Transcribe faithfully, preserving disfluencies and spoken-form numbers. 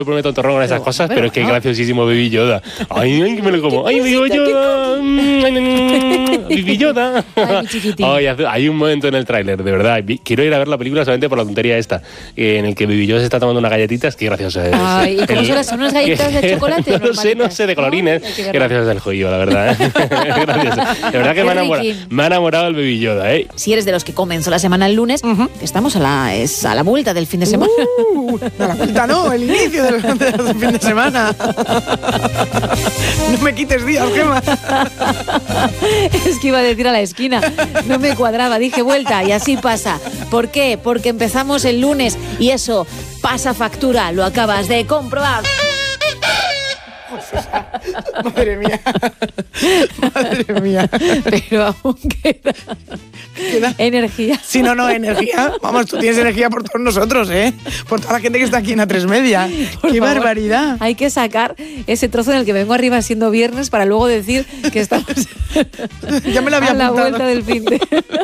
pone tontorrón con esas Pero, cosas, pero pero es que no. graciosísimo Baby Yoda. Ay, ay, que me lo como. Ay, Baby cosita, qué Yoda. Mm, Baby Yoda. Ay, mi chiquitín. Ay, hace- hay un momento en el tráiler, de verdad. vi- Quiero ir a ver la película solamente por la tontería esta, eh, en el que Baby Yoda se está tomando unas galletitas. Qué gracioso es. Ay, ¿y cómo son las- son unas galletas de chocolate o No lo sé, no normalitas? sé, de colorines. No, hay que Qué verla. gracioso es el joyo, la verdad. ¿eh? Gracioso. De verdad que Qué me ha, enamorado, riquín. me ha enamorado el Baby Yoda, ¿eh? Si eres de los que comenzó la semana el lunes, que estamos a la, es a la vuelta del fin de semana. Uh, no, la vuelta no, el inicio del, del fin de semana. No me quites días, Gemma. Es que iba a decir a la esquina, no me cuadraba, dije vuelta y así pasa. ¿Por qué? Porque empezamos el lunes y eso pasa factura, lo acabas de comprobar. Madre mía. Madre mía. Pero aún queda, Queda- energía. Si no, no, energía. Vamos, tú tienes energía por todos nosotros, ¿eh? Por toda la gente que está aquí en A tres Media. Por ¡Qué favor, barbaridad! Hay que sacar ese trozo en el que vengo arriba siendo viernes para luego decir que estamos Ya me lo había a la apuntado. vuelta del fin de...